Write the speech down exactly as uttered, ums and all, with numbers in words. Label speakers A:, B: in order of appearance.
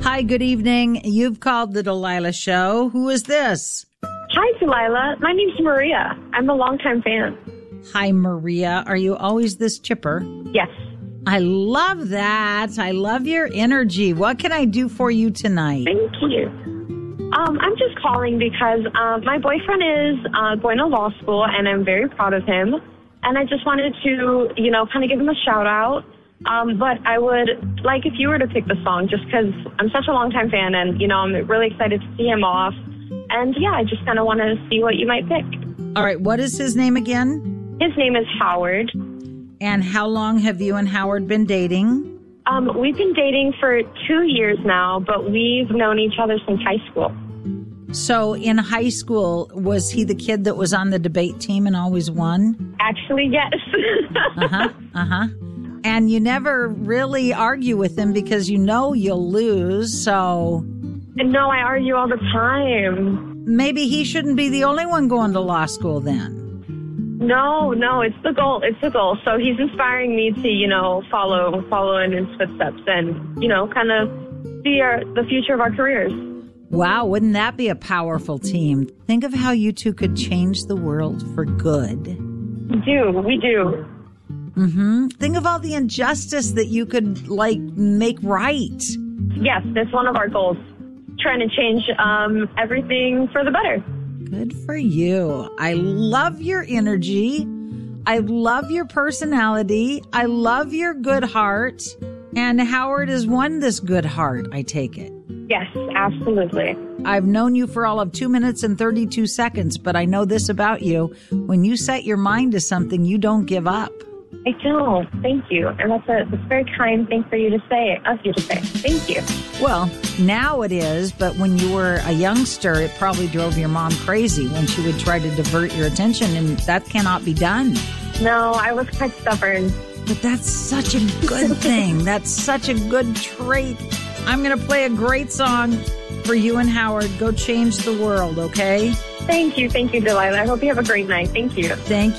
A: Hi, good evening. You've called the Delilah Show. Who is this?
B: Hi, Delilah. My name's Maria. I'm a longtime fan.
A: Hi, Maria. Are you always this chipper?
B: Yes.
A: I love that. I love your energy. What can I do for you tonight?
B: Thank you. Um, I'm just calling because uh, my boyfriend is uh, going to law school, and I'm very proud of him. And I just wanted to, you know, kind of give him a shout out. Um, but I would like if you were to pick the song, just because I'm such a longtime fan, and, you know, I'm really excited to see him off. And, yeah, I just kind of want to see what you might pick.
A: All right. What is his name again?
B: His name is Howard.
A: And how long have you and Howard been dating?
B: Um, we've been dating for two years now, but we've known each other since high school.
A: So in high school, was he the kid that was on the debate team and always won?
B: Actually, yes.
A: uh-huh, uh-huh. And you never really argue with him because you know you'll lose, so...
B: No, I argue all the time.
A: Maybe he shouldn't be the only one going to law school then.
B: No, no, it's the goal. It's the goal. So he's inspiring me to, you know, follow follow in his footsteps and, you know, kind of see our, the future of our careers.
A: Wow, wouldn't that be a powerful team? Think of how you two could change the world for good.
B: We do. We do.
A: Mm-hmm. Think of all the injustice that you could, like, make right.
B: Yes, that's one of our goals. Trying to change um, everything for the better.
A: Good for you. I love your energy. I love your personality. I love your good heart. And Howard has won this good heart, I take it.
B: Yes, absolutely.
A: I've known you for all of two minutes and thirty-two seconds, but I know this about you. When you set your mind to something, you don't give up.
B: I don't. Thank you. And that's a, that's a very kind thing for you to say, of you to say. Thank you.
A: Well, now it is, but when you were a youngster, it probably drove your mom crazy when she would try to divert your attention, and that cannot be done.
B: No, I was quite stubborn.
A: But that's such a good thing. That's such a good trait. I'm going to play a great song for you and Howard. Go change the world, okay?
B: Thank you. Thank you, Delilah. I hope you have a great night. Thank you.
A: Thank you.